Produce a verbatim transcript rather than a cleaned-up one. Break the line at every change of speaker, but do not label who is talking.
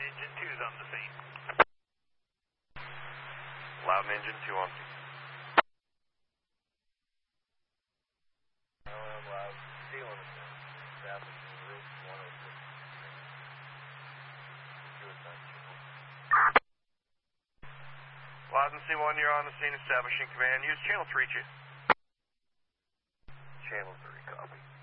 Engine two's on the scene.
Loudon Engine two on scene. Loudon C one, you're on the scene establishing command. Use channel three, Chief. Channel three.